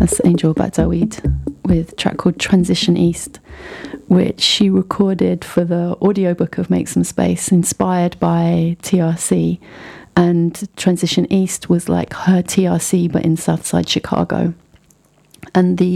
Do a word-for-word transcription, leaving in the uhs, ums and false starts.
That's Angel Badaweed with a track called Transition East, which she recorded for the audiobook of Make Some Space, inspired by T R C. And Transition East was like her T R C, but in Southside Chicago. And the